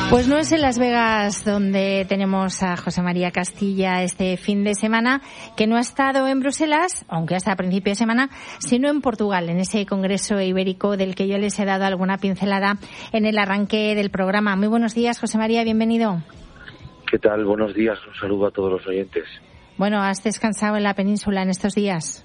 Pues no es en Las Vegas donde tenemos a José María Castilla este fin de semana, que no ha estado en Bruselas, aunque hasta a principio de semana, sino en Portugal, en ese Congreso Ibérico del que yo les he dado alguna pincelada en el arranque del programa. Muy buenos días, José María, bienvenido. ¿Qué tal? Buenos días, un saludo a todos los oyentes. Bueno, ¿has descansado en la península en estos días?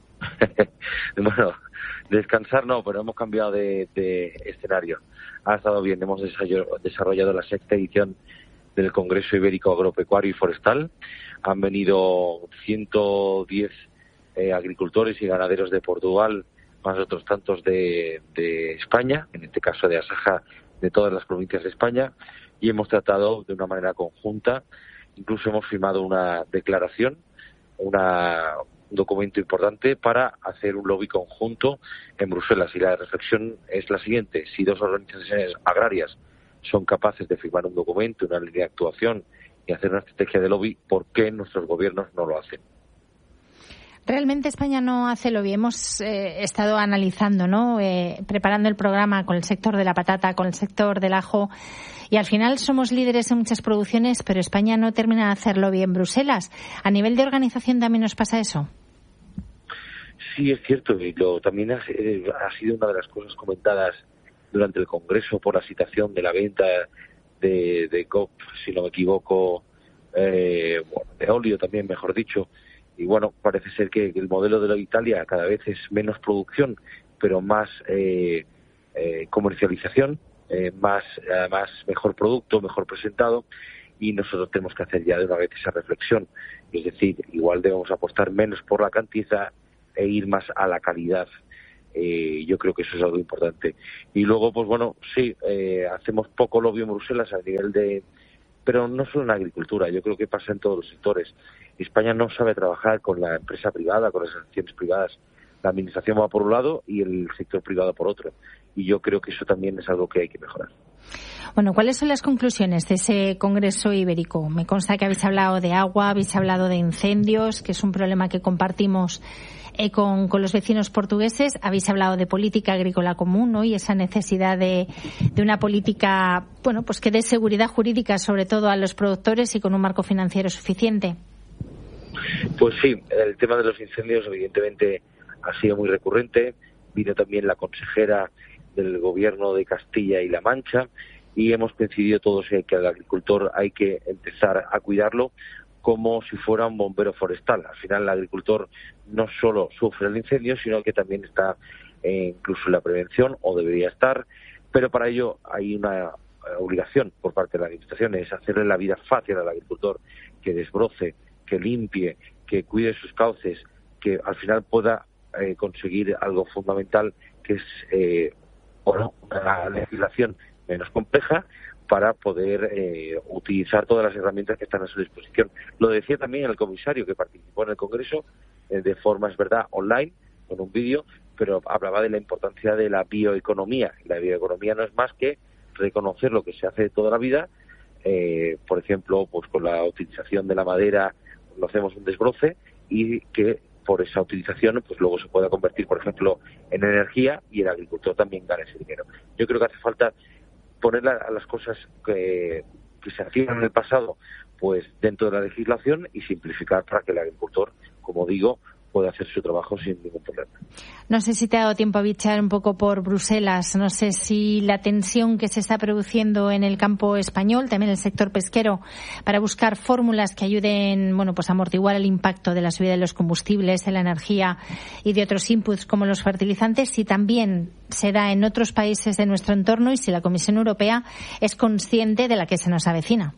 Bueno, descansar no, pero hemos cambiado de escenario. Ha estado bien, hemos desarrollado la sexta edición del Congreso Ibérico Agropecuario y Forestal. Han venido 110 agricultores y ganaderos de Portugal, más otros tantos de España, en este caso de Asaja, de todas las provincias de España, y hemos tratado de una manera conjunta, incluso hemos firmado una declaración, un documento importante para hacer un lobby conjunto en Bruselas. Y la reflexión es la siguiente: si dos organizaciones agrarias son capaces de firmar un documento, una línea de actuación y hacer una estrategia de lobby, ¿por qué nuestros gobiernos no lo hacen? Realmente España no hace lobby. Hemos estado analizando, preparando el programa con el sector de la patata, con el sector del ajo, y al final somos líderes en muchas producciones, pero España no termina de hacer lobby en Bruselas. ¿A nivel de organización también nos pasa eso? Sí, es cierto, y también ha sido una de las cosas comentadas durante el Congreso por la situación de la venta de COP, si no me equivoco, de óleo también, mejor dicho. Y bueno, parece ser que el modelo de la Italia cada vez es menos producción, pero más comercialización, más mejor producto, mejor presentado, y nosotros tenemos que hacer ya de una vez esa reflexión. Es decir, igual debemos apostar menos por la cantidad e ir más a la calidad. Yo creo que eso es algo importante. Y luego, pues bueno, sí, hacemos poco lobby en Bruselas a nivel de... Pero no solo en la agricultura, yo creo que pasa en todos los sectores. España no sabe trabajar con la empresa privada, con las asociaciones privadas. La administración va por un lado y el sector privado por otro. Y yo creo que eso también es algo que hay que mejorar. Bueno, ¿cuáles son las conclusiones de ese Congreso Ibérico? Me consta que habéis hablado de agua, habéis hablado de incendios, que es un problema que compartimos con los vecinos portugueses. Habéis hablado de política agrícola común, ¿no? Y esa necesidad de una política, bueno, pues que dé seguridad jurídica sobre todo a los productores y con un marco financiero suficiente. Pues sí, el tema de los incendios evidentemente ha sido muy recurrente. Vino también la consejera del gobierno de Castilla y La Mancha y hemos coincidido todos en que al agricultor hay que empezar a cuidarlo como si fuera un bombero forestal. Al final el agricultor no solo sufre el incendio, sino que también está incluso en la prevención, o debería estar, pero para ello hay una obligación por parte de la administración, es hacerle la vida fácil al agricultor, que desbroce, que limpie, que cuide sus cauces, que al final pueda conseguir algo fundamental, que es una legislación menos compleja, para poder utilizar todas las herramientas que están a su disposición. Lo decía también el comisario que participó en el Congreso, de forma, es verdad, online, con un vídeo, pero hablaba de la importancia de la bioeconomía. La bioeconomía no es más que reconocer lo que se hace toda la vida, por ejemplo, pues con la utilización de la madera, lo hacemos un desbroce, y que por esa utilización pues luego se pueda convertir, por ejemplo, en energía, y el agricultor también gana ese dinero. Yo creo que hace falta poner a las cosas que se hacían en el pasado pues dentro de la legislación y simplificar para que el agricultor, como digo, pueda hacer su trabajo sin ningún problema. No sé si te ha dado tiempo a bichar un poco por Bruselas. No sé si la tensión que se está produciendo en el campo español, también en el sector pesquero, para buscar fórmulas que ayuden, bueno, pues a amortiguar el impacto de la subida de los combustibles, de la energía y de otros inputs como los fertilizantes, si también se da en otros países de nuestro entorno y si la Comisión Europea es consciente de la que se nos avecina.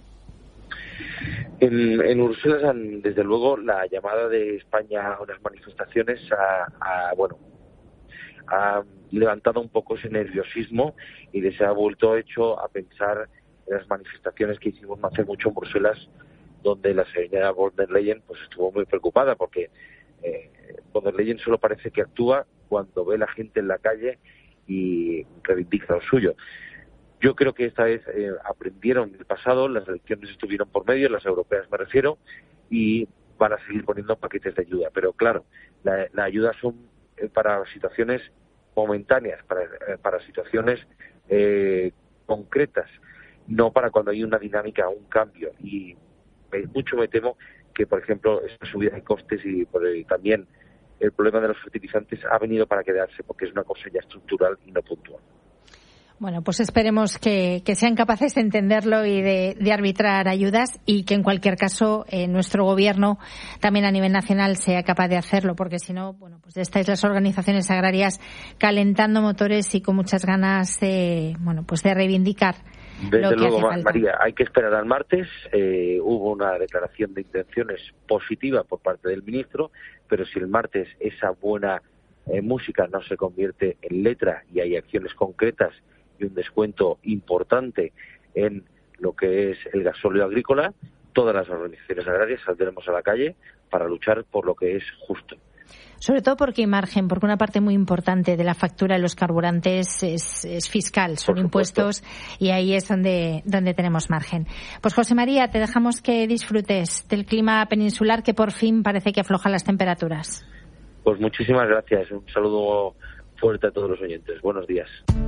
En Bruselas, desde luego, la llamada de España a unas manifestaciones ha levantado un poco ese nerviosismo y se ha vuelto hecho a pensar en las manifestaciones que hicimos no hace mucho en Bruselas, donde la señora von der Leyen pues estuvo muy preocupada porque von der Leyen solo parece que actúa cuando ve a la gente en la calle y reivindica lo suyo. Yo creo que esta vez aprendieron del pasado, las elecciones estuvieron por medio, las europeas me refiero, y van a seguir poniendo paquetes de ayuda. Pero claro, la ayuda son para situaciones momentáneas, para situaciones concretas. no para cuando hay una dinámica, un cambio. Y mucho me temo que, por ejemplo, esta subida de costes y también el problema de los fertilizantes ha venido para quedarse, porque es una cosa ya estructural y no puntual. Bueno, pues esperemos que sean capaces de entenderlo y de arbitrar ayudas, y que en cualquier caso nuestro gobierno también a nivel nacional sea capaz de hacerlo, porque si no, bueno, pues estáis las organizaciones agrarias calentando motores y con muchas ganas de reivindicar. Desde luego, María, hay que esperar al martes. Hubo una declaración de intenciones positiva por parte del ministro, pero si el martes esa buena música no se convierte en letra y hay acciones concretas y un descuento importante en lo que es el gasóleo agrícola, todas las organizaciones agrarias saldremos a la calle para luchar por lo que es justo. Sobre todo porque hay margen, porque una parte muy importante de la factura de los carburantes es fiscal, son impuestos, y ahí es donde tenemos margen. Pues José María, te dejamos que disfrutes del clima peninsular, que por fin parece que afloja las temperaturas. Pues muchísimas gracias, un saludo fuerte a todos los oyentes. Buenos días.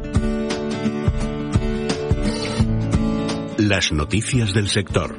Las noticias del sector.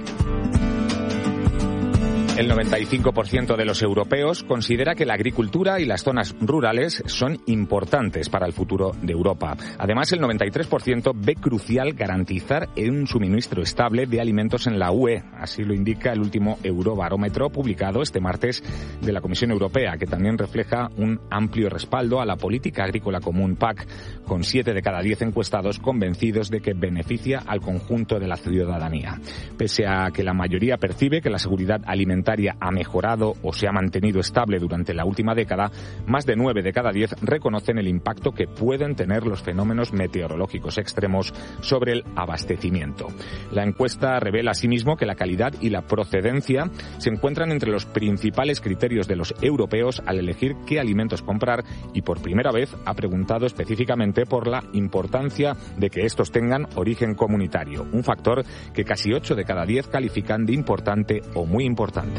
El 95% de los europeos considera que la agricultura y las zonas rurales son importantes para el futuro de Europa. Además, el 93% ve crucial garantizar un suministro estable de alimentos en la UE. Así lo indica el último Eurobarómetro publicado este martes de la Comisión Europea, que también refleja un amplio respaldo a la política agrícola común PAC, con 7 de cada 10 encuestados convencidos de que beneficia al conjunto de la ciudadanía. Pese a que la mayoría percibe que la seguridad alimentaria ha mejorado o se ha mantenido estable durante la última década, más de 9 de cada 10 reconocen el impacto que pueden tener los fenómenos meteorológicos extremos sobre el abastecimiento. La encuesta revela asimismo que la calidad y la procedencia se encuentran entre los principales criterios de los europeos al elegir qué alimentos comprar, y por primera vez ha preguntado específicamente por la importancia de que estos tengan origen comunitario, un factor que casi 8 de cada 10 califican de importante o muy importante.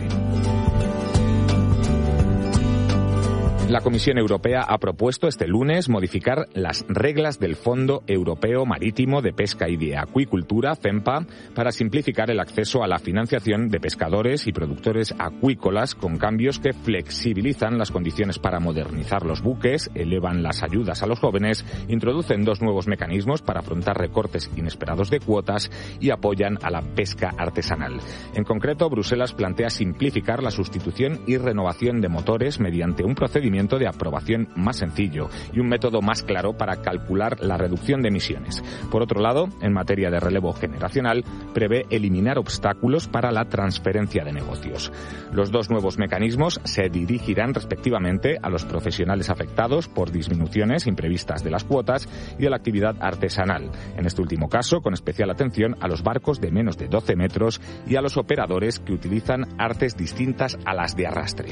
La Comisión Europea ha propuesto este lunes modificar las reglas del Fondo Europeo Marítimo de Pesca y de Acuicultura, FEMPA, para simplificar el acceso a la financiación de pescadores y productores acuícolas, con cambios que flexibilizan las condiciones para modernizar los buques, elevan las ayudas a los jóvenes, introducen 2 nuevos mecanismos para afrontar recortes inesperados de cuotas y apoyan a la pesca artesanal. En concreto, Bruselas plantea simplificar la sustitución y renovación de motores mediante un procedimiento de aprobación más sencillo y un método más claro para calcular la reducción de emisiones. Por otro lado, en materia de relevo generacional, prevé eliminar obstáculos para la transferencia de negocios. Los 2 nuevos mecanismos se dirigirán respectivamente a los profesionales afectados por disminuciones imprevistas de las cuotas y a la actividad artesanal. En este último caso, con especial atención a los barcos de menos de 12 metros y a los operadores que utilizan artes distintas a las de arrastre.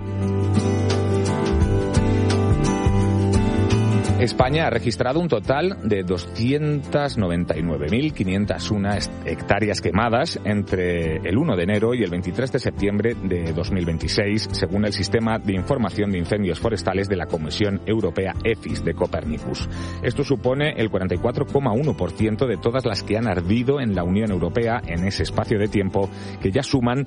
España ha registrado un total de 299.501 hectáreas quemadas entre el 1 de enero y el 23 de septiembre de 2026, según el Sistema de Información de Incendios Forestales de la Comisión Europea EFIS de Copernicus. Esto supone el 44,1% de todas las que han ardido en la Unión Europea en ese espacio de tiempo, que ya suman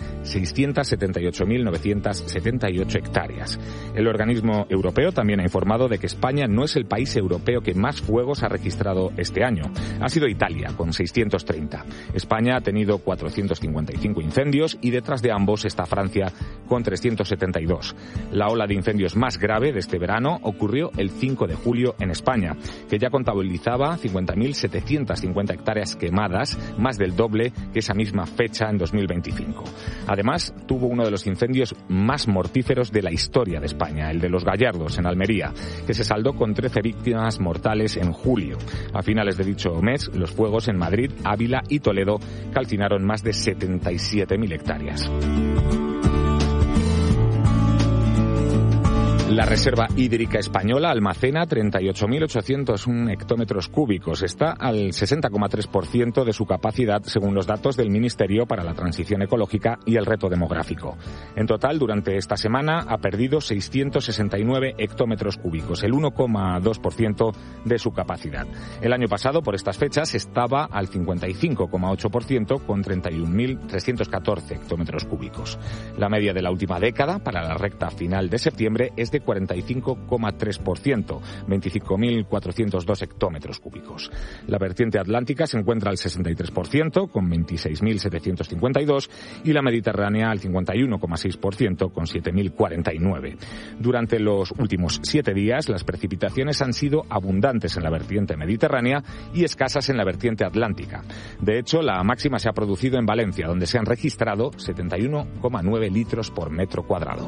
678.978 hectáreas. El organismo europeo también ha informado de que España no es el país europeo que más fuegos ha registrado este año. Ha sido Italia, con 630. España ha tenido 455 incendios y detrás de ambos está Francia, con 372. La ola de incendios más grave de este verano ocurrió el 5 de julio en España, que ya contabilizaba 50.750 hectáreas quemadas, más del doble que esa misma fecha en 2025. Además, tuvo uno de los incendios más mortíferos de la historia de España, el de Los Gallardos, en Almería, que se saldó con 13 víctimas mortales en julio. A finales de dicho mes, los fuegos en Madrid, Ávila y Toledo calcinaron más de 77.000 hectáreas. La reserva hídrica española almacena 38.801 hectómetros cúbicos. Está al 60,3% de su capacidad, según los datos del Ministerio para la Transición Ecológica y el Reto Demográfico. En total, durante esta semana ha perdido 669 hectómetros cúbicos, el 1,2% de su capacidad. El año pasado, por estas fechas, estaba al 55,8% con 31.314 hectómetros cúbicos. La media de la última década, para la recta final de septiembre, es de 45,3%, 25.402 hectómetros cúbicos. La vertiente atlántica se encuentra al 63%, con 26.752, y la mediterránea al 51,6%, con 7.049. Durante los últimos 7 días, las precipitaciones han sido abundantes en la vertiente mediterránea y escasas en la vertiente atlántica. De hecho, la máxima se ha producido en Valencia, donde se han registrado 71,9 litros por metro cuadrado.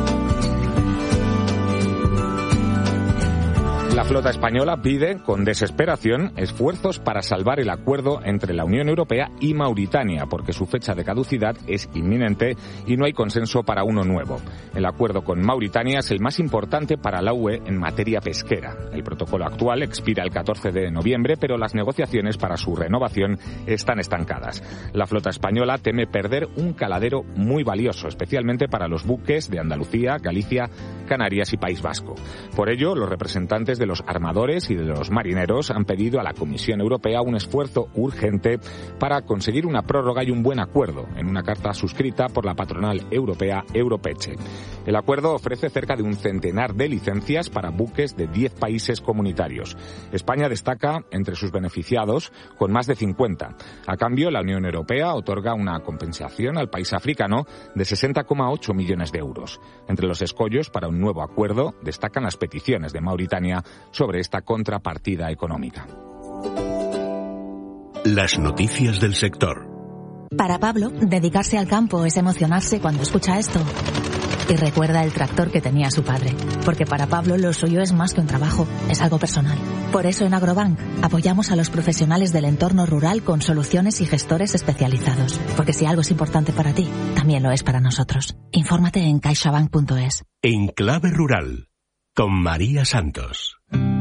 La flota española pide, con desesperación, esfuerzos para salvar el acuerdo entre la Unión Europea y Mauritania, porque su fecha de caducidad es inminente y no hay consenso para uno nuevo. El acuerdo con Mauritania es el más importante para la UE en materia pesquera. El protocolo actual expira el 14 de noviembre, pero las negociaciones para su renovación están estancadas. La flota española teme perder un caladero muy valioso, especialmente para los buques de Andalucía, Galicia, Canarias y País Vasco. Por ello, los representantes de los armadores y de los marineros han pedido a la Comisión Europea un esfuerzo urgente para conseguir una prórroga y un buen acuerdo, en una carta suscrita por la patronal europea Europeche. El acuerdo ofrece cerca de un centenar de licencias para buques de 10 países comunitarios. España destaca entre sus beneficiados con más de 50. A cambio, la Unión Europea otorga una compensación al país africano de 60,8 millones de euros. Entre los escollos para un nuevo acuerdo destacan las peticiones de Mauritania sobre esta contrapartida económica. Las noticias del sector. Para Pablo, dedicarse al campo es emocionarse cuando escucha esto. Y recuerda el tractor que tenía su padre. Porque para Pablo lo suyo es más que un trabajo, es algo personal. Por eso en Agrobank apoyamos a los profesionales del entorno rural con soluciones y gestores especializados. Porque si algo es importante para ti, también lo es para nosotros. Infórmate en caixabank.es. En Clave Rural, con María Santos.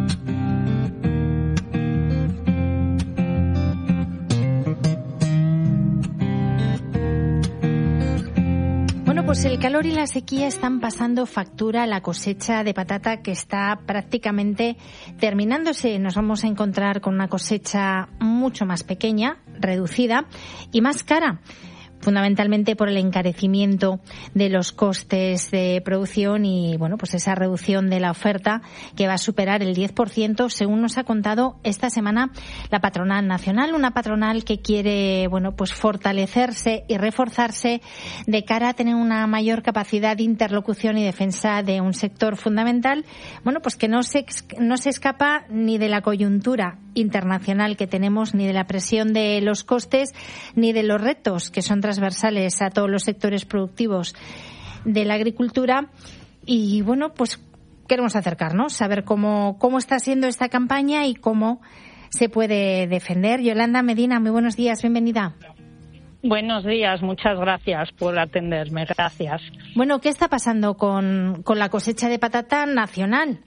Pues el calor y la sequía están pasando factura a la cosecha de patata, que está prácticamente terminándose. Nos vamos a encontrar con una cosecha mucho más pequeña, reducida y más cara, fundamentalmente por el encarecimiento de los costes de producción y, bueno, pues esa reducción de la oferta que va a superar el 10%, según nos ha contado esta semana la patronal nacional, una patronal que quiere, bueno, pues fortalecerse y reforzarse de cara a tener una mayor capacidad de interlocución y defensa de un sector fundamental, bueno, pues que no se escapa ni de la coyuntura internacional que tenemos, ni de la presión de los costes, ni de los retos que son transversales a todos los sectores productivos de la agricultura. Y bueno, pues queremos acercarnos, saber cómo está siendo esta campaña y cómo se puede defender. Yolanda Medina, muy buenos días, bienvenida. Buenos días, muchas gracias por atenderme, gracias. Bueno, ¿qué está pasando con la cosecha de patata nacional?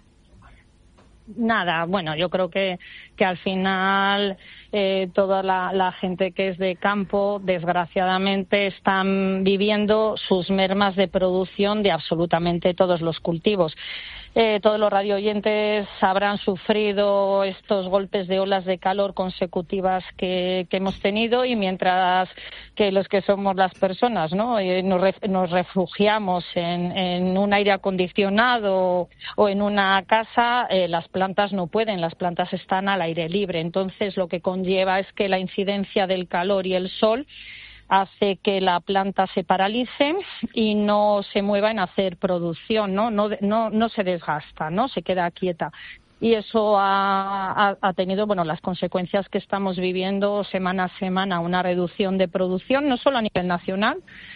Nada, bueno, yo creo que al final toda la gente que es de campo, desgraciadamente, están viviendo sus mermas de producción de absolutamente todos los cultivos. Todos los radioyentes habrán sufrido estos golpes de olas de calor consecutivas que hemos tenido, y mientras que los que somos las personas, ¿no?, nos refugiamos en un aire acondicionado o en una casa, las plantas no pueden, las plantas están al aire libre. Entonces, lo que conlleva es que la incidencia del calor y el sol hace que la planta se paralice y no se mueva en hacer producción, no se desgasta, no se queda quieta. Y eso ha tenido, bueno, las consecuencias que estamos viviendo semana a semana, una reducción de producción, no solo a nivel nacional,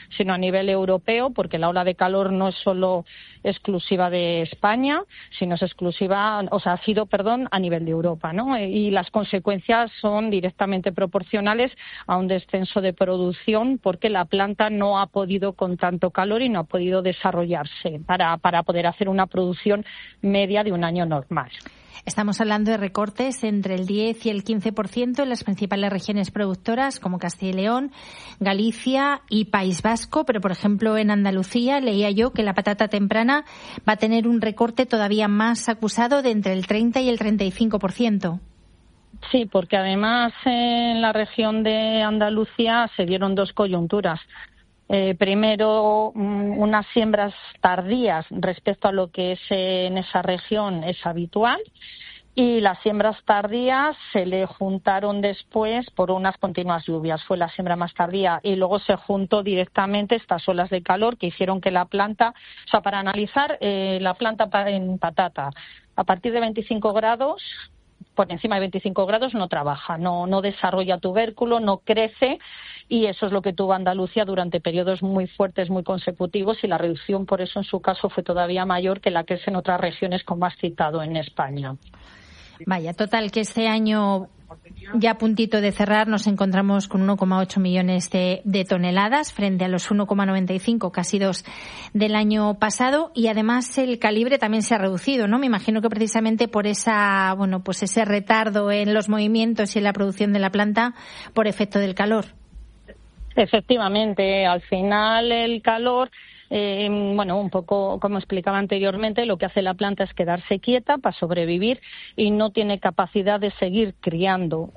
sino a nivel europeo, porque la ola de calor no es solo exclusiva de España, sino es exclusiva, ha sido a nivel de Europa, ¿no? Y las consecuencias son directamente proporcionales a un descenso de producción, porque la planta no ha podido con tanto calor y no ha podido desarrollarse para poder hacer una producción media de un año normal. Estamos hablando de recortes entre el 10 y el 15% en las principales regiones productoras como Castilla y León, Galicia y País Vasco, pero por ejemplo en Andalucía leía yo que la patata temprana va a tener un recorte todavía más acusado de entre el 30 y el 35%. Sí, porque además en la región de Andalucía se dieron dos coyunturas. Primero, unas siembras tardías respecto a lo que es en esa región es habitual, y las siembras tardías se le juntaron después por unas continuas lluvias. Fue la siembra más tardía y luego se juntó directamente estas olas de calor que hicieron que la planta, para analizar la planta en patata, a partir de 25 grados, por encima de 25 grados no trabaja, no desarrolla tubérculo, no crece, y eso es lo que tuvo Andalucía durante periodos muy fuertes, muy consecutivos, y la reducción por eso en su caso fue todavía mayor que la que es en otras regiones, como has citado en España. Vaya, total, que este año ya a puntito de cerrar nos encontramos con 1,8 millones de toneladas frente a los 1,95, casi 2 del año pasado, y además el calibre también se ha reducido, ¿no? Me imagino que precisamente por ese retardo en los movimientos y en la producción de la planta por efecto del calor. Efectivamente, al final el calor, un poco como explicaba anteriormente, lo que hace la planta es quedarse quieta para sobrevivir y no tiene capacidad de seguir criando.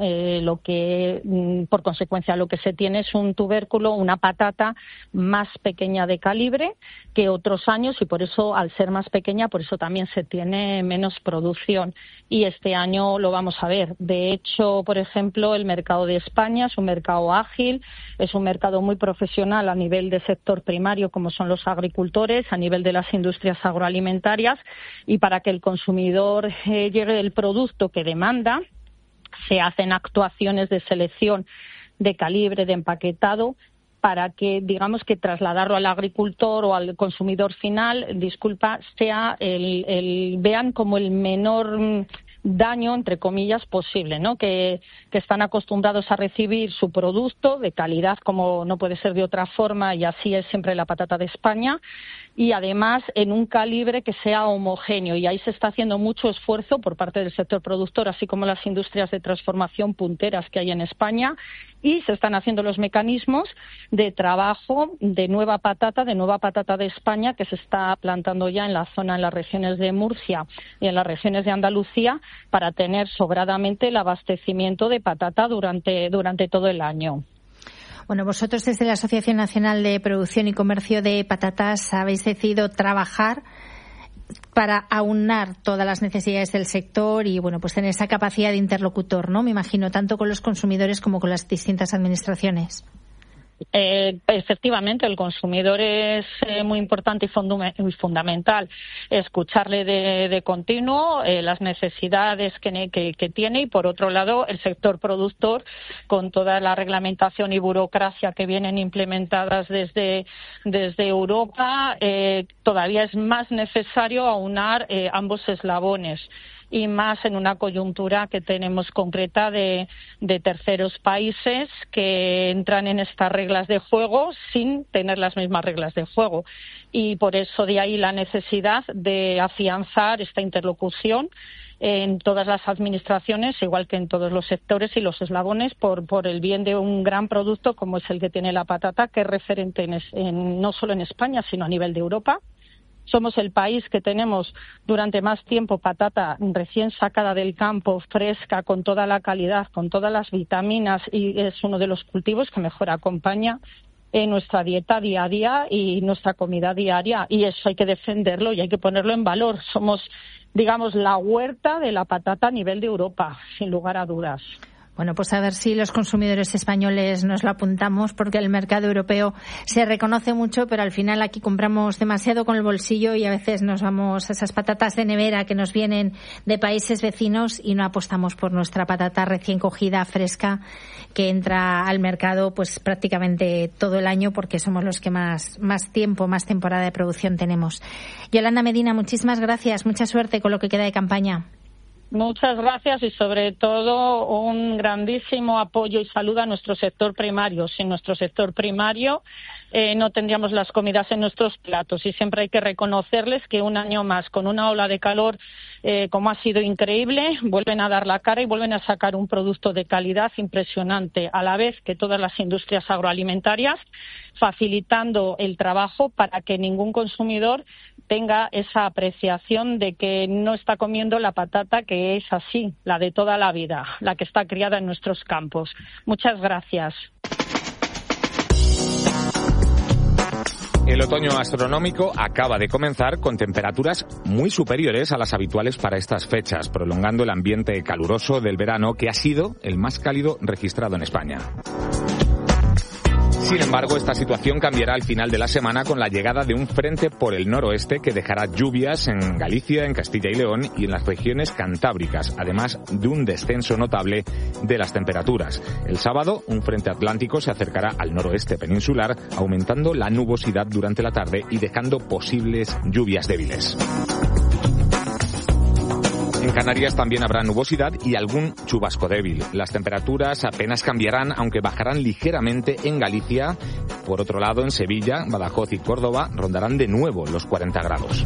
Por consecuencia, lo que se tiene es un tubérculo, una patata más pequeña de calibre que otros años, y por eso, al ser más pequeña, por eso también se tiene menos producción. Y este año lo vamos a ver. De hecho, por ejemplo, el mercado de España es un mercado ágil, es un mercado muy profesional a nivel de sector primario, como son los agricultores, a nivel de las industrias agroalimentarias, y para que el consumidor llegue el producto que demanda, se hacen actuaciones de selección de calibre, de empaquetado, para que, digamos, que trasladarlo al agricultor o al consumidor final, sea vean como el menor daño, entre comillas, posible, ¿no? Que están acostumbrados a recibir su producto de calidad, como no puede ser de otra forma, y así es siempre la patata de España, y además en un calibre que sea homogéneo, y ahí se está haciendo mucho esfuerzo por parte del sector productor, así como las industrias de transformación punteras que hay en España, y se están haciendo los mecanismos de trabajo de nueva patata de España, que se está plantando ya en las regiones de Murcia y en las regiones de Andalucía, para tener sobradamente el abastecimiento de patata durante todo el año. Bueno, vosotros desde la Asociación Nacional de Producción y Comercio de Patatas habéis decidido trabajar para aunar todas las necesidades del sector y, tener esa capacidad de interlocutor, ¿no? Me imagino, tanto con los consumidores como con las distintas administraciones. Efectivamente, el consumidor es muy importante y fundamental escucharle de continuo las necesidades que tiene, y por otro lado el sector productor, con toda la reglamentación y burocracia que vienen implementadas desde Europa, todavía es más necesario aunar ambos eslabones, y más en una coyuntura que tenemos concreta de terceros países que entran en estas reglas de juego sin tener las mismas reglas de juego. Y por eso de ahí la necesidad de afianzar esta interlocución en todas las administraciones, igual que en todos los sectores y los eslabones, por el bien de un gran producto como es el que tiene la patata, que es referente no solo en España, sino a nivel de Europa. Somos el país que tenemos durante más tiempo patata recién sacada del campo, fresca, con toda la calidad, con todas las vitaminas, y es uno de los cultivos que mejor acompaña en nuestra dieta día a día y nuestra comida diaria, y eso hay que defenderlo y hay que ponerlo en valor. Somos, digamos, la huerta de la patata a nivel de Europa, sin lugar a dudas. Bueno, pues a ver si los consumidores españoles nos lo apuntamos, porque el mercado europeo se reconoce mucho, pero al final aquí compramos demasiado con el bolsillo y a veces nos vamos a esas patatas de nevera que nos vienen de países vecinos y no apostamos por nuestra patata recién cogida, fresca, que entra al mercado pues prácticamente todo el año, porque somos los que más temporada de producción tenemos. Yolanda Medina, muchísimas gracias, mucha suerte con lo que queda de campaña. Muchas gracias y sobre todo un grandísimo apoyo y saludo a nuestro sector primario. Sin nuestro sector primario no tendríamos las comidas en nuestros platos y siempre hay que reconocerles que un año más, con una ola de calor como ha sido increíble, vuelven a dar la cara y vuelven a sacar un producto de calidad impresionante, a la vez que todas las industrias agroalimentarias, facilitando el trabajo para que ningún consumidor tenga esa apreciación de que no está comiendo la patata que es así, la de toda la vida, la que está criada en nuestros campos. Muchas gracias. El otoño astronómico acaba de comenzar con temperaturas muy superiores a las habituales para estas fechas, prolongando el ambiente caluroso del verano, que ha sido el más cálido registrado en España. Sin embargo, esta situación cambiará al final de la semana con la llegada de un frente por el noroeste que dejará lluvias en Galicia, en Castilla y León y en las regiones cantábricas, además de un descenso notable de las temperaturas. El sábado, un frente atlántico se acercará al noroeste peninsular, aumentando la nubosidad durante la tarde y dejando posibles lluvias débiles. En Canarias también habrá nubosidad y algún chubasco débil. Las temperaturas apenas cambiarán, aunque bajarán ligeramente en Galicia. Por otro lado, en Sevilla, Badajoz y Córdoba rondarán de nuevo los 40 grados.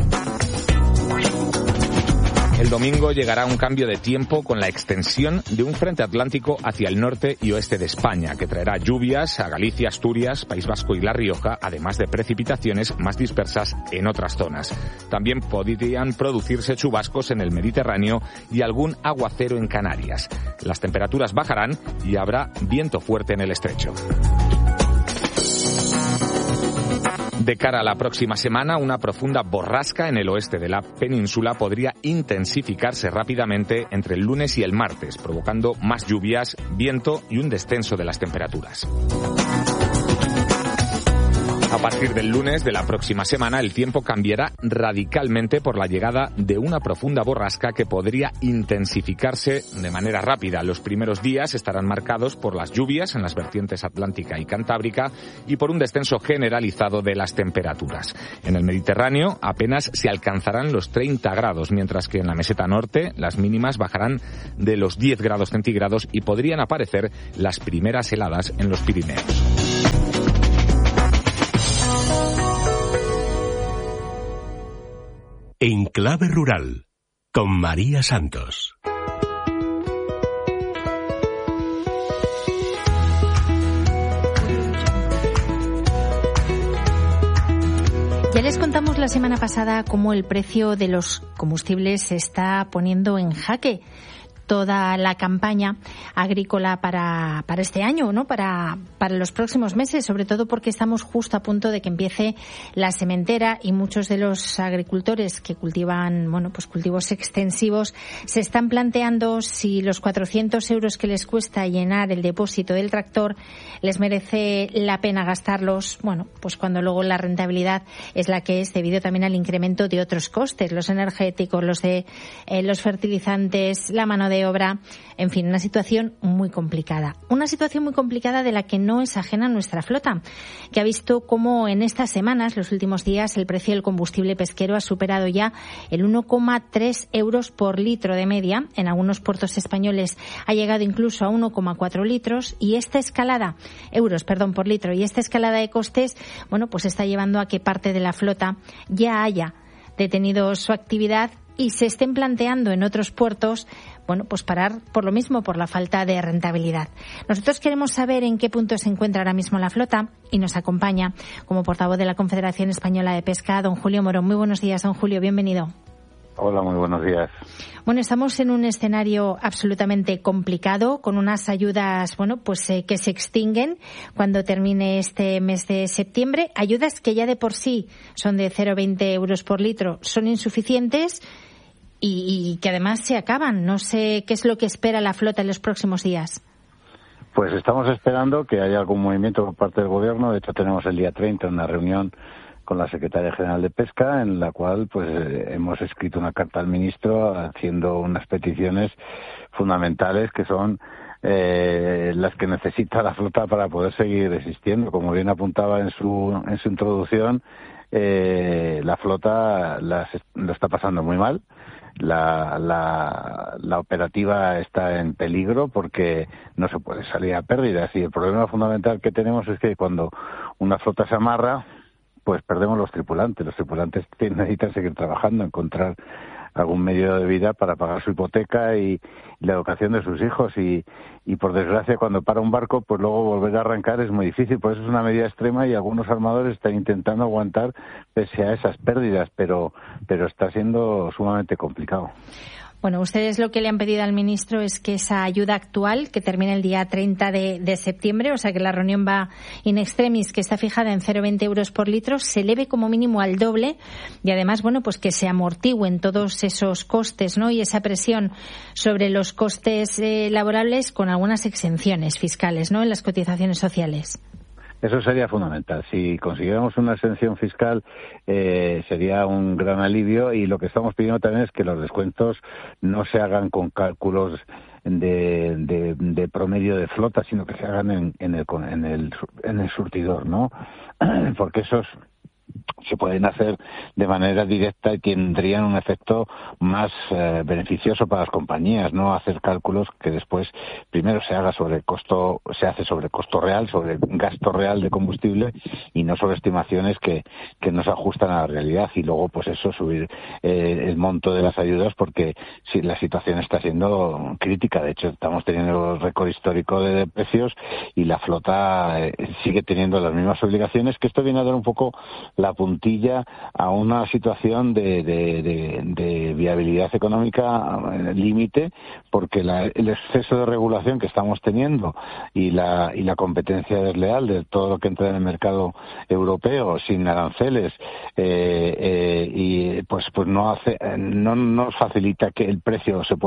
El domingo llegará un cambio de tiempo con la extensión de un frente atlántico hacia el norte y oeste de España, que traerá lluvias a Galicia, Asturias, País Vasco y La Rioja, además de precipitaciones más dispersas en otras zonas. También podrían producirse chubascos en el Mediterráneo y algún aguacero en Canarias. Las temperaturas bajarán y habrá viento fuerte en el estrecho. De cara a la próxima semana, una profunda borrasca en el oeste de la península podría intensificarse rápidamente entre el lunes y el martes, provocando más lluvias, viento y un descenso de las temperaturas. A partir del lunes de la próxima semana, el tiempo cambiará radicalmente por la llegada de una profunda borrasca que podría intensificarse de manera rápida. Los primeros días estarán marcados por las lluvias en las vertientes atlántica y cantábrica y por un descenso generalizado de las temperaturas. En el Mediterráneo apenas se alcanzarán los 30 grados, mientras que en la meseta norte las mínimas bajarán de los 10 grados centígrados y podrían aparecer las primeras heladas en los Pirineos. En Clave Rural, con María Santos. Ya les contamos la semana pasada cómo el precio de los combustibles se está poniendo en jaque toda la campaña agrícola para este año, ¿no? Para los próximos meses, sobre todo porque estamos justo a punto de que empiece la sementera y muchos de los agricultores que cultivan, pues cultivos extensivos, se están planteando si los 400 euros que les cuesta llenar el depósito del tractor les merece la pena gastarlos, pues cuando luego la rentabilidad es la que es, debido también al incremento de otros costes, los energéticos, los de los fertilizantes, la mano de obra, en fin, una situación muy complicada. Una situación muy complicada de la que no es ajena nuestra flota, que ha visto cómo en estas semanas, los últimos días, el precio del combustible pesquero ha superado ya el 1,3 euros por litro de media. En algunos puertos españoles ha llegado incluso a 1,4 litros y esta escalada, euros, perdón, por litro, y esta escalada de costes, pues está llevando a que parte de la flota ya haya detenido su actividad y se estén planteando en otros puertos, pues parar por lo mismo, por la falta de rentabilidad. Nosotros queremos saber en qué punto se encuentra ahora mismo la flota y nos acompaña como portavoz de la Confederación Española de Pesca, don Julio Morón. Muy buenos días, don Julio, bienvenido. Hola, muy buenos días. Estamos en un escenario absolutamente complicado, con unas ayudas, que se extinguen cuando termine este mes de septiembre. Ayudas que ya de por sí son de 0,20 euros por litro, son insuficientes y que además se acaban. No sé qué es lo que espera la flota en los próximos días. Pues estamos esperando que haya algún movimiento por parte del Gobierno. De hecho, tenemos el día 30 una reunión con la Secretaria General de Pesca, en la cual pues hemos escrito una carta al ministro haciendo unas peticiones fundamentales que son las que necesita la flota para poder seguir existiendo. Como bien apuntaba en su introducción, la flota lo está pasando muy mal. La operativa está en peligro porque no se puede salir a pérdidas, y el problema fundamental que tenemos es que cuando una flota se amarra, pues perdemos los tripulantes. Los tripulantes necesitan seguir trabajando, encontrar algún medio de vida para pagar su hipoteca y la educación de sus hijos, y por desgracia cuando para un barco, pues luego volver a arrancar es muy difícil. Por eso es una medida extrema y algunos armadores están intentando aguantar pese a esas pérdidas, pero está siendo sumamente complicado. Bueno, ustedes lo que le han pedido al ministro es que esa ayuda actual, que termina el día 30 de septiembre, o sea que la reunión va in extremis, que está fijada en 0,20 euros por litro, se eleve como mínimo al doble, y además, bueno, pues que se amortigüen todos esos costes, ¿no? Y esa presión sobre los costes laborables con algunas exenciones fiscales, ¿no? En las cotizaciones sociales. Eso sería fundamental. Si consiguiéramos una exención fiscal, sería un gran alivio, y lo que estamos pidiendo también es que los descuentos no se hagan con cálculos de promedio de flota, sino que se hagan en el surtidor, ¿no? Porque esos se pueden hacer de manera directa y tendrían un efecto más beneficioso para las compañías, no hacer cálculos que después primero se hace sobre costo real, sobre gasto real de combustible, y no sobre estimaciones que no se ajustan a la realidad, y luego pues eso subir el monto de las ayudas, porque si la situación está siendo crítica. De hecho, estamos teniendo el récord histórico de precios y la flota sigue teniendo las mismas obligaciones, que esto viene a dar un poco la puntilla a una situación de viabilidad económica límite, porque el exceso de regulación que estamos teniendo y la competencia desleal de todo lo que entra en el mercado europeo sin aranceles y pues no nos facilita que el precio que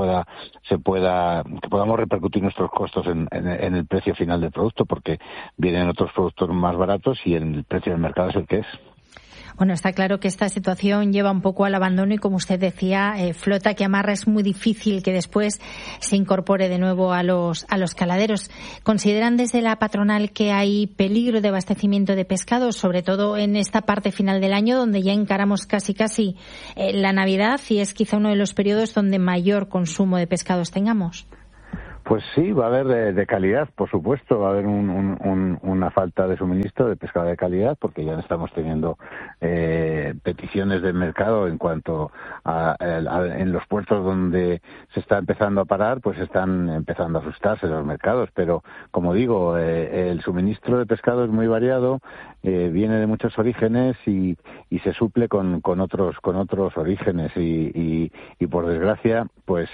podamos repercutir nuestros costos en el precio final del producto, porque vienen otros productos más baratos y el precio del mercado es el que es. Bueno, está claro que esta situación lleva un poco al abandono y, como usted decía, flota que amarra es muy difícil que después se incorpore de nuevo a los caladeros. ¿Consideran desde la patronal que hay peligro de abastecimiento de pescado, sobre todo en esta parte final del año, donde ya encaramos casi la Navidad, y es quizá uno de los periodos donde mayor consumo de pescados tengamos? Pues sí, va a haber de calidad, por supuesto, va a haber una falta de suministro de pescado de calidad, porque ya estamos teniendo peticiones del mercado en cuanto en los puertos donde se está empezando a parar, pues están empezando a asustarse los mercados. Pero, como digo, el suministro de pescado es muy variado, viene de muchos orígenes y se suple con otros orígenes, y por desgracia, pues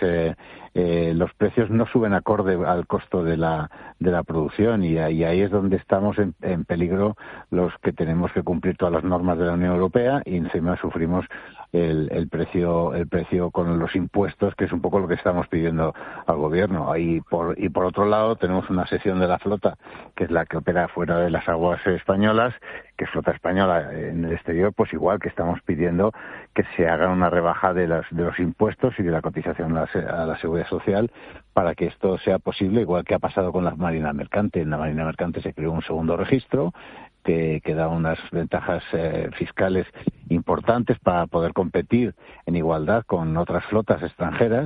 los precios no suben acorde al costo de la producción, y ahí es donde estamos en peligro los que tenemos que cumplir todas las normas de la Unión Europea, y encima sufrimos el precio con los impuestos, que es un poco lo que estamos pidiendo al gobierno. Y por otro lado tenemos una sección de la flota que es la que opera fuera de las aguas españolas, que es flota española en el exterior, pues igual que estamos pidiendo que se haga una rebaja de los impuestos y de la cotización a la seguridad social, para que esto sea posible, igual que ha pasado con la Marina Mercante. En la Marina Mercante se creó un segundo registro que da unas ventajas fiscales importantes para poder competir en igualdad con otras flotas extranjeras,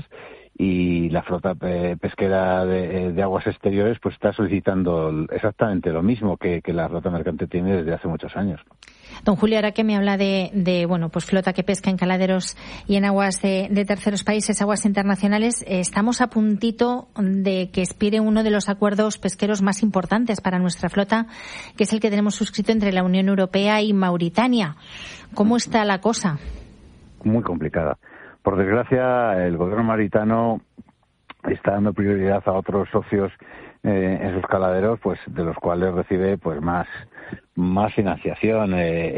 y la flota pesquera de aguas exteriores pues está solicitando exactamente lo mismo que la flota mercante tiene desde hace muchos años. Don Julio, ahora que me habla de pues flota que pesca en caladeros y en aguas de terceros países, aguas internacionales, estamos a puntito de que expire uno de los acuerdos pesqueros más importantes para nuestra flota, que es el que tenemos suscrito entre la Unión Europea y Mauritania. ¿Cómo está la cosa? Muy complicada. Por desgracia, el gobierno mauritano está dando prioridad a otros socios en sus caladeros, pues de los cuales recibe pues más financiación.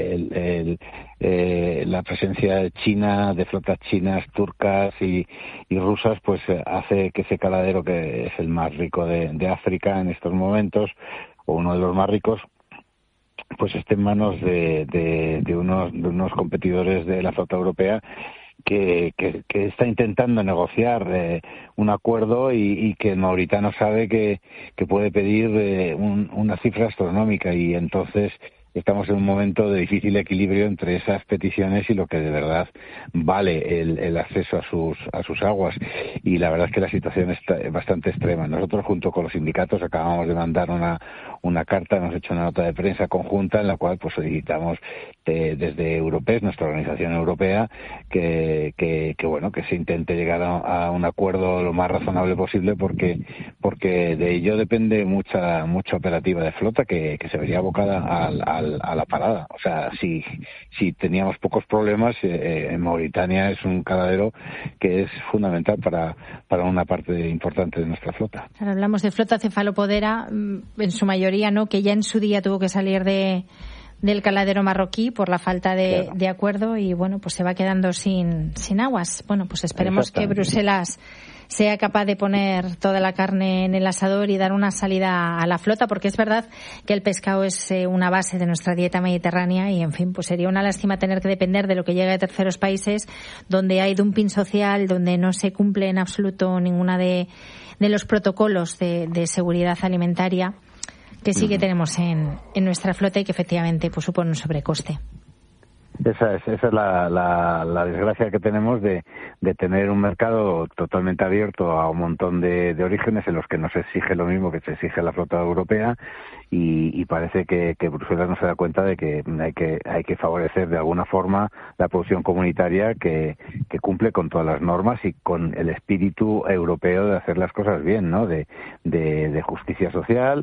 La presencia china, de flotas chinas, turcas y rusas, pues hace que ese caladero, que es el más rico de África en estos momentos, o uno de los más ricos, pues esté en manos de unos competidores de la flota europea que está intentando negociar un acuerdo y que el mauritano sabe que puede pedir una cifra astronómica, y entonces estamos en un momento de difícil equilibrio entre esas peticiones y lo que de verdad vale el acceso a sus aguas. Y la verdad es que la situación está bastante extrema. Nosotros, junto con los sindicatos, acabamos de mandar una carta, hemos hecho una nota de prensa conjunta en la cual pues solicitamos desde Europees, nuestra organización europea, que se intente llegar a un acuerdo lo más razonable posible, porque de ello depende mucha operativa de flota que se vería abocada a la parada. O sea, si teníamos pocos problemas, en Mauritania es un caladero que es fundamental para una parte importante de nuestra flota. Ahora hablamos de flota cefalopodera, en su mayoría, ¿no?, que ya en su día tuvo que salir del caladero marroquí por la falta de acuerdo, y bueno, pues se va quedando sin aguas. Bueno, pues esperemos que Bruselas sea capaz de poner toda la carne en el asador y dar una salida a la flota, porque es verdad que el pescado es una base de nuestra dieta mediterránea, y en fin, pues sería una lástima tener que depender de lo que llega de terceros países, donde hay dumping social, donde no se cumple en absoluto ninguna de los protocolos de seguridad alimentaria que sí que tenemos en nuestra flota, y que efectivamente pues supone un sobrecoste. Esa es la desgracia que tenemos de tener un mercado totalmente abierto a un montón de orígenes en los que no se exige lo mismo que se exige a la flota europea, y parece que Bruselas no se da cuenta de que hay que favorecer de alguna forma la producción comunitaria que cumple con todas las normas y con el espíritu europeo de hacer las cosas bien, ¿no? De justicia social,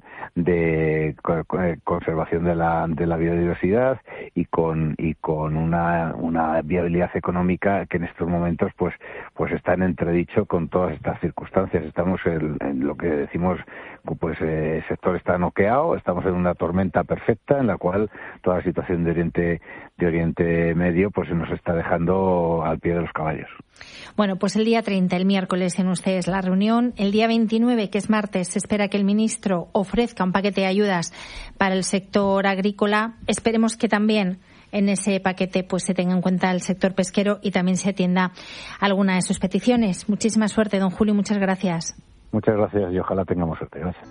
de conservación de la biodiversidad y con una viabilidad económica que en estos momentos pues está en entredicho con todas estas circunstancias. Estamos en lo que decimos, pues el sector está noqueado, estamos en una tormenta perfecta en la cual toda la situación de Oriente Medio pues nos está dejando al pie de los caballos. Bueno, pues el día 30, el miércoles, en ustedes la reunión. El día 29, que es martes, se espera que el ministro ofrezca un paquete de ayudas para el sector agrícola. Esperemos que también en ese paquete pues se tenga en cuenta el sector pesquero y también se atienda alguna de sus peticiones. Muchísima suerte, don Julio, muchas gracias. Muchas gracias y ojalá tengamos suerte. Gracias.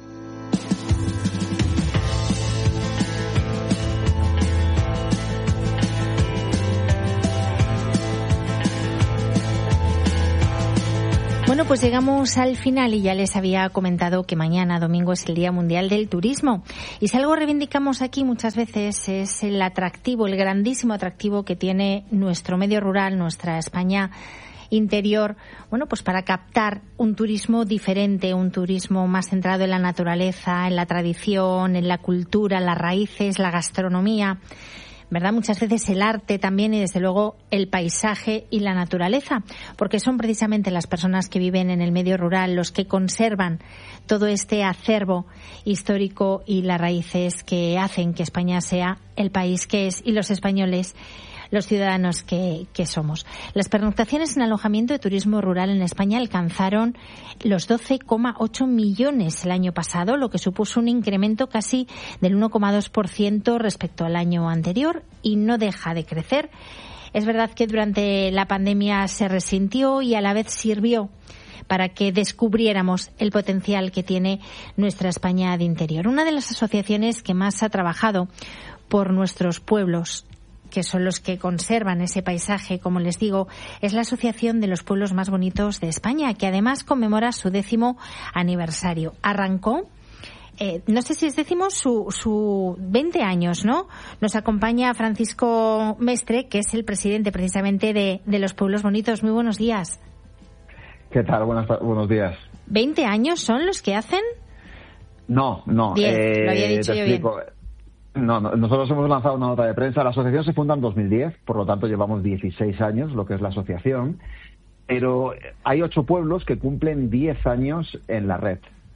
Bueno, pues llegamos al final y ya les había comentado que mañana, domingo, es el Día Mundial del Turismo. Y si algo reivindicamos aquí muchas veces es el atractivo, el grandísimo atractivo que tiene nuestro medio rural, nuestra España interior, bueno, pues para captar un turismo diferente, un turismo más centrado en la naturaleza, en la tradición, en la cultura, las raíces, la gastronomía, ¿verdad? Muchas veces el arte también, y desde luego el paisaje y la naturaleza, porque son precisamente las personas que viven en el medio rural los que conservan todo este acervo histórico y las raíces que hacen que España sea el país que es, y los españoles los ciudadanos que somos. Las pernoctaciones en alojamiento de turismo rural en España alcanzaron los 12,8 millones el año pasado, lo que supuso un incremento casi del 1,2% respecto al año anterior, y no deja de crecer. Es verdad que durante la pandemia se resintió y a la vez sirvió para que descubriéramos el potencial que tiene nuestra España de interior. Una de las asociaciones que más ha trabajado por nuestros pueblos, que son los que conservan ese paisaje, como les digo, es la Asociación de los Pueblos Más Bonitos de España, que además conmemora su 10º aniversario. Arrancó, no sé si es su 20 años, ¿no? Nos acompaña Francisco Mestre, que es el presidente precisamente de los Pueblos Bonitos. Muy buenos días. ¿Qué tal? Buenos días. ¿20 años son los que hacen? No. 10, lo había dicho yo bien. No, nosotros hemos lanzado una nota de prensa. La asociación se funda en 2010, por lo tanto llevamos 16 años, lo que es la asociación, pero hay 8 pueblos que cumplen 10 años en la red.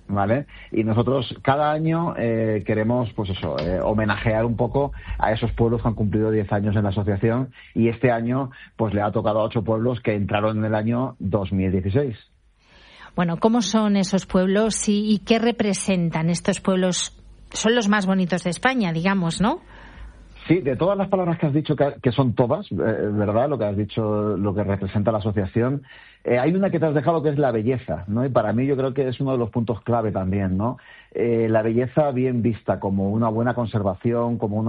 ¿vale? Y nosotros cada año queremos, pues eso, homenajear un poco a esos pueblos que han cumplido 10 años en la asociación, y este año pues le ha tocado a 8 pueblos que entraron en el año 2016. Bueno, ¿cómo son esos pueblos y qué representan estos pueblos? Son los más bonitos de España, digamos, ¿no? Sí, de todas las palabras que has dicho, que son todas, ¿verdad? Lo que has dicho, lo que representa la asociación, hay una que te has dejado, que es la belleza, ¿no? Y para mí yo creo que es uno de los puntos clave también, ¿no? La belleza bien vista como una buena conservación, como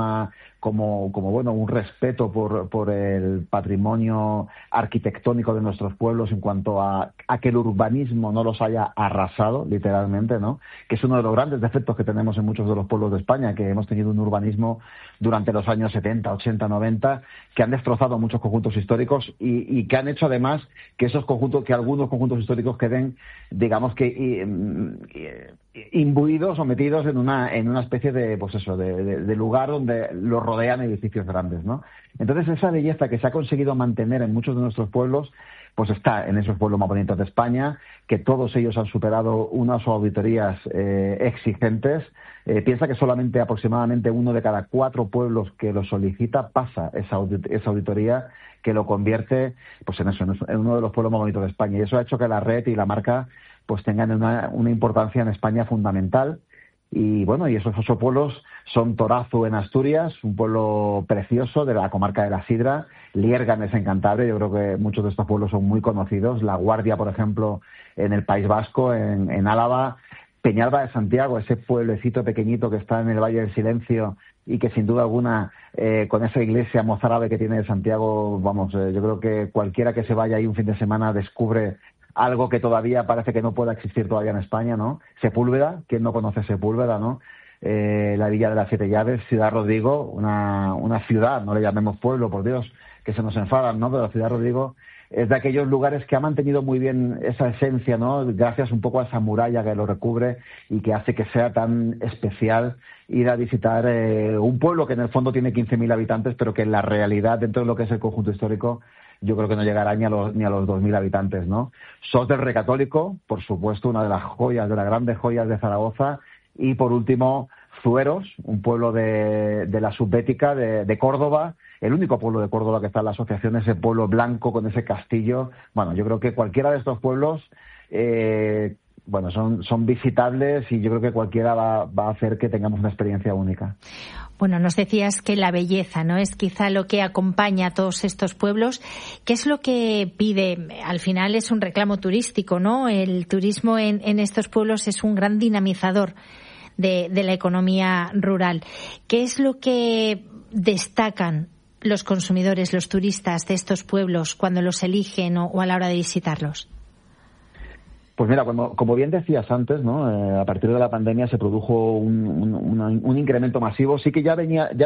bueno, un respeto por el patrimonio arquitectónico de nuestros pueblos en cuanto a que el urbanismo no los haya arrasado, literalmente, ¿no? Que es uno de los grandes defectos que tenemos en muchos de los pueblos de España, que hemos tenido un urbanismo durante los años 70, 80, 90, que han destrozado muchos conjuntos históricos y que han hecho además que algunos conjuntos históricos queden, digamos que imbuidos o metidos en una especie de, pues eso, de lugar donde los rodean edificios grandes, ¿no? Entonces esa belleza que se ha conseguido mantener en muchos de nuestros pueblos, pues está en esos pueblos más bonitos de España, que todos ellos han superado unas auditorías exigentes. Piensa que solamente aproximadamente 1 de cada 4 pueblos que lo solicita pasa esa auditoría, que lo convierte pues en uno de los pueblos más bonitos de España. Y eso ha hecho que la red y la marca pues tengan una importancia en España fundamental. Y bueno, y esos 8 pueblos son Torazu en Asturias, un pueblo precioso de la comarca de la Sidra, Lierganes en Cantabria, yo creo que muchos de estos pueblos son muy conocidos, La Guardia, por ejemplo, en el País Vasco, en Álava, Peñalba de Santiago, ese pueblecito pequeñito que está en el Valle del Silencio y que sin duda alguna, con esa iglesia mozárabe que tiene de Santiago, vamos, yo creo que cualquiera que se vaya ahí un fin de semana descubre algo que todavía parece que no pueda existir todavía en España, ¿no? Sepúlveda, ¿quién no conoce Sepúlveda, no? La Villa de las 7 Llaves, Ciudad Rodrigo, una ciudad, no le llamemos pueblo, por Dios, que se nos enfadan, ¿no? Pero la Ciudad Rodrigo es de aquellos lugares que ha mantenido muy bien esa esencia, ¿no? Gracias un poco a esa muralla que lo recubre y que hace que sea tan especial ir a visitar un pueblo que en el fondo tiene 15.000 habitantes, pero que en la realidad, dentro de lo que es el conjunto histórico, yo creo que no llegará ni a los 2.000 habitantes, ¿no? Sos del Recatólico, por supuesto, una de las joyas, de las grandes joyas de Zaragoza. Y por último, Zueros, un pueblo de la subbética de Córdoba, el único pueblo de Córdoba que está en la asociación, ese pueblo blanco con ese castillo. Bueno, yo creo que cualquiera de estos pueblos son visitables, y yo creo que cualquiera va a hacer que tengamos una experiencia única. Bueno, nos decías que la belleza, ¿no?, es quizá lo que acompaña a todos estos pueblos. ¿Qué es lo que pide? Al final es un reclamo turístico, ¿no? El turismo en estos pueblos es un gran dinamizador de la economía rural. ¿Qué es lo que destacan los consumidores, los turistas de estos pueblos cuando los eligen o a la hora de visitarlos? Pues mira, como bien decías antes, ¿no? A partir de la pandemia se produjo un incremento masivo. Sí que ya